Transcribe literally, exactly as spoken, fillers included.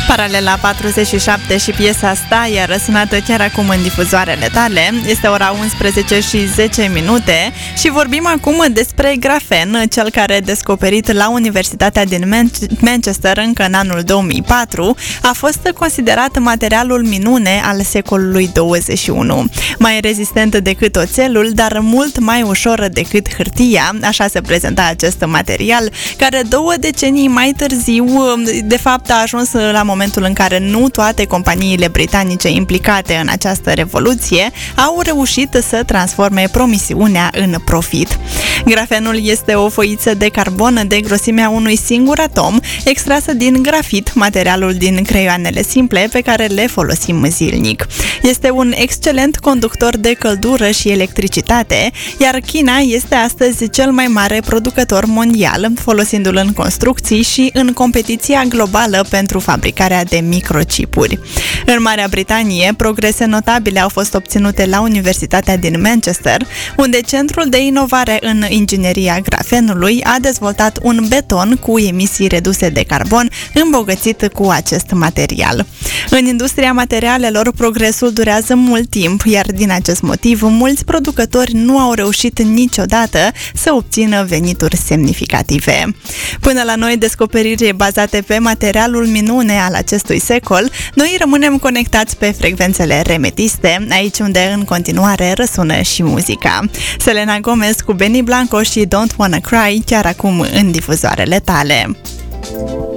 Paralela patruzeci și șapte și piesa asta i-a răsunat chiar acum în difuzoarele tale. Este ora unsprezece și zece minute și vorbim acum despre grafen, cel care a descoperit la Universitatea din Man- Manchester încă în anul două mii patru, a fost considerat materialul minune al secolului douăzeci și unu. Mai rezistent decât oțelul, dar mult mai ușor decât hârtia, așa se prezenta acest material, care două decenii mai târziu, de fapt, a ajuns la momentul în care nu toate companiile britanice implicate în această revoluție au reușit să transforme promisiunea în profit. Grafenul este o foiță de carbon de grosimea unui singur atom, extrasă din grafit, materialul din creioanele simple pe care le folosim zilnic. Este un excelent conductor de căldură și electricitate, iar China este astăzi cel mai mare producător mondial, folosindu-l în construcții și în competiția globală pentru fabricarea de microchipuri. În Marea Britanie, progrese notabile au fost obținute la Universitatea din Manchester, unde Centrul de Inovare în Ingineria Grafenului a dezvoltat un beton cu emisii reduse de carbon îmbogățit cu acest material. În industria materialelor, progresul durează mult timp, iar din acest motiv, mulți producători nu au reușit niciodată să obțină venituri semnificative. Până la noi descoperiri bazate pe materialul minune al acestui secol, noi rămânem conectați pe frecvențele remetiste, aici unde în continuare răsună și muzica. Selena Gomez cu Benny Blanco și Don't Wanna Cry, chiar acum în difuzoarele tale.